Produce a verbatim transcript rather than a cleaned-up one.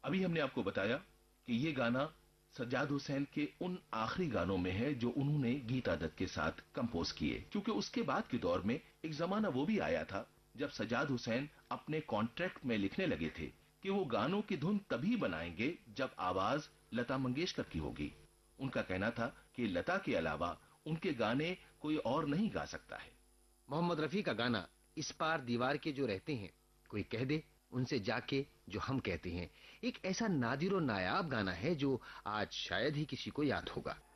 अभी हमने आपको बताया कि ये गाना सज्जाद हुसैन के उन आखिरी गानों में है जो उन्होंने गीता दत्त के साथ कंपोज किए, क्योंकि उसके बाद के दौर में एक जमाना वो भी आया था जब सज्जाद हुसैन अपने कॉन्ट्रैक्ट में लिखने लगे थे कि वो गानों की धुन तभी बनाएंगे जब आवाज लता मंगेशकर की होगी। उनका कहना था कि लता के अलावा उनके गाने कोई और नहीं गा सकता है। मोहम्मद रफी का गाना इस पार दीवार के जो रहते हैं, कोई कह दे उनसे जाके जो हम कहते हैं, एक ऐसा नादिर और नायाब गाना है जो आज शायद ही किसी को याद होगा।